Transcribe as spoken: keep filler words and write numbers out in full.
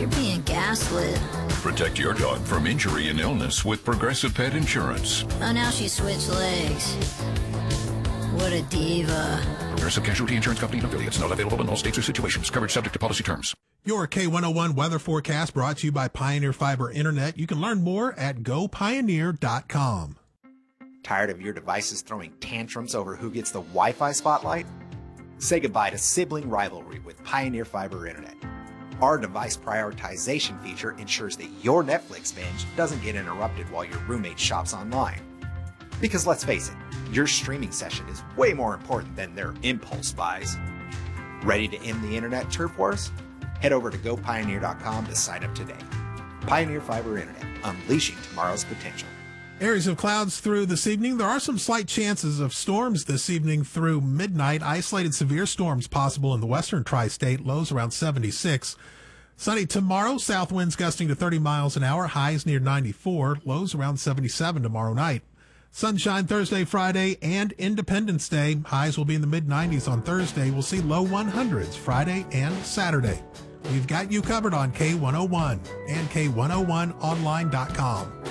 You're being gaslit. Protect your dog from injury and illness with Progressive Pet Insurance. Oh, now she switched legs. What a diva. Progressive Casualty Insurance Company and affiliates. Not available in all states or situations. Coverage subject to policy terms. Your K one oh one weather forecast brought to you by Pioneer Fiber Internet. You can learn more at go pioneer dot com. Tired of your devices throwing tantrums over who gets the Wi-Fi spotlight? Say goodbye to sibling rivalry with Pioneer Fiber Internet. Our device prioritization feature ensures that your Netflix binge doesn't get interrupted while your roommate shops online. Because let's face it, your streaming session is way more important than their impulse buys. Ready to end the internet turf wars? Head over to go pioneer dot com to sign up today. Pioneer Fiber Internet, unleashing tomorrow's potential. Areas of clouds through this evening. There are some slight chances of storms this evening through midnight. Isolated severe storms possible in the western tri-state. Lows around seventy-six. Sunny tomorrow. South winds gusting to thirty miles an hour. Highs near ninety-four. Lows around seventy-seven tomorrow night. Sunshine Thursday, Friday, and Independence Day. Highs will be in the mid nineties on Thursday. We'll see low hundreds Friday and Saturday. We've got you covered on K one oh one and K one oh one online dot com.